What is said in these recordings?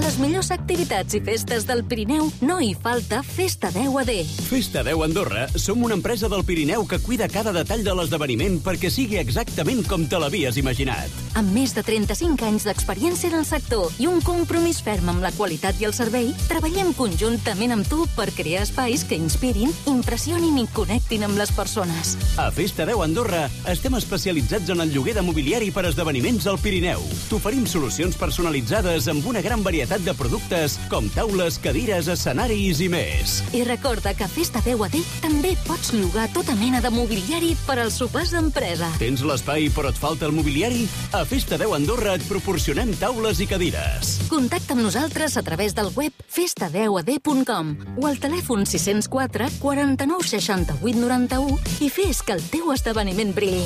les millors activitats i festes del Pirineu no hi falta Festa 10 AD. Festa 10 Andorra som una empresa del Pirineu que cuida cada detall de l'esdeveniment perquè sigui exactament com te l'havies imaginat. Amb més de 35 anys d'experiència en el sector i un compromís ferm amb la qualitat i el servei, treballem conjuntament amb tu per crear espais que inspirin, impressionin i connectin amb les persones. A Festa 10 Andorra estem especialitzats en el lloguer de mobiliari per esdeveniments al Pirineu. T'oferim solucions personalitzades amb una gran varietat de productes com taules, cadires, escenaris i més. I recorda que a Festa 10 AD també pots llogar tota mena de mobiliari per als sopars d'empresa. Tens l'espai però et falta el mobiliari? A Festa 10 Andorra et proporcionem taules i cadires. Contacta amb nosaltres a través del web festa10ad.com o al telèfon 604 49 68 91 i fes que el teu esdeveniment brilli.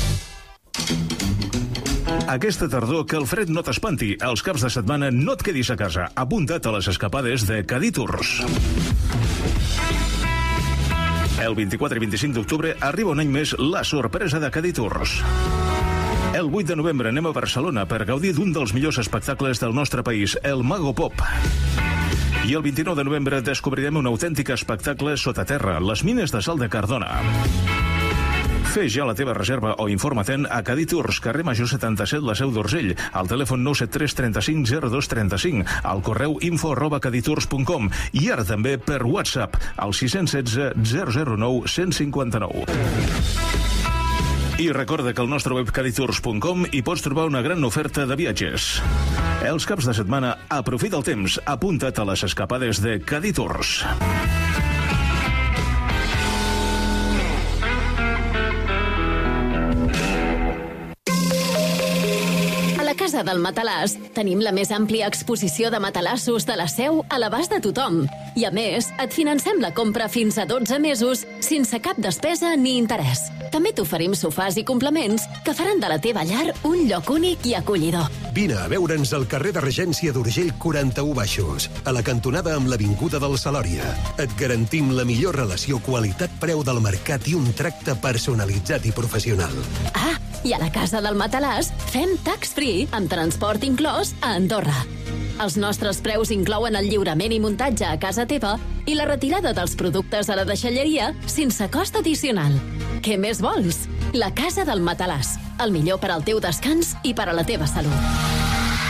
Aquesta tardor que el fred no t'espanti. Els caps de setmana no et quedis a casa. Apunta't a les escapades de Cadí Tours. El 24 i 25 d'octubre arriba un any més la sorpresa de Cadí Tours. El 8 de novembre anem a Barcelona per gaudir d'un dels millors espectacles del nostre país, el Mago Pop. I el 29 de novembre descobrirem un autèntic espectacle sota terra, les mines de sal de Cardona. Fes ja la teva reserva o informa-te'n a Cadí Tours, carrer Major 77, la Seu d'Urgell, al telèfon 973 35 02 35, al correu info@caditours.com i ara també per WhatsApp, al 616 009 159. I recorda que al nostre web caditours.com hi pots trobar una gran oferta de viatges. Els caps de setmana, aprofita el temps, apunta't a les escapades de Cadí Tours. A Casa del Matalàs tenim la més àmplia exposició de matalassos de la Seu a l'abast de tothom. I a més, et financem la compra fins a 12 mesos sense cap despesa ni interès. També t'oferim sofàs i complements que faran de la teva llar un lloc únic i acollidor. Vine a veure'ns al carrer de Regència d'Urgell 41 Baixos, a la cantonada amb l'Avinguda del Salòria. Et garantim la millor relació qualitat-preu del mercat i un tracte personalitzat i professional. Ah, i a la Casa del Matalàs fem tax-free amb transport inclòs a Andorra. Els nostres preus inclouen el lliurament i muntatge a casa teva i la retirada dels productes a la deixalleria sense cost addicional. Què més vols? La Casa del Matalàs. El millor per al teu descans i per a la teva salut.